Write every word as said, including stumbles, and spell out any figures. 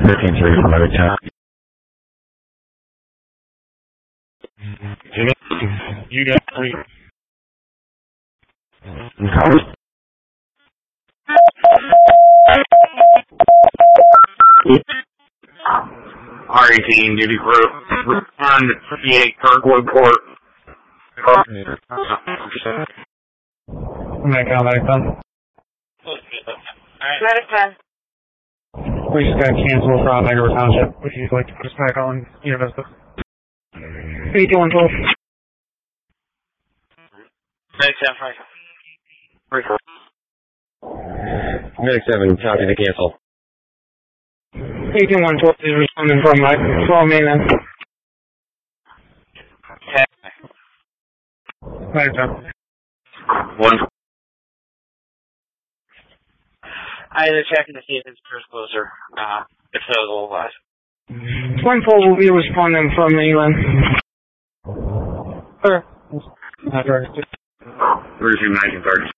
thirteen three from out of town. You got three. R eighteen, duty crew. Return to fifty-eight Kirkwood Court. Medic on, medic on. Medic ten. We just got canceled from Niagara Township. Would you like to put us back on your Vista? eighty-one twelve. Medic ten, Frank. Medic seven, copy the cancel. eighty-one twelve is responding from my from mainland. Medic ten. One. I either checking to see if it's first closer. Uh, if so, otherwise. one four will be responding from mainland. Sir. Where's your nineteen thirty?